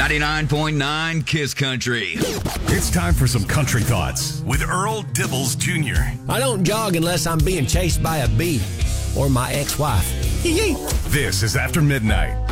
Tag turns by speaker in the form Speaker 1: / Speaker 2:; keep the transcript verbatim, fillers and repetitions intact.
Speaker 1: ninety-nine point nine Kiss Country.
Speaker 2: It's time for some country thoughts with Earl Dibbles Junior
Speaker 3: I don't jog unless I'm being chased by a bee or my ex-wife.
Speaker 2: This is After Midnight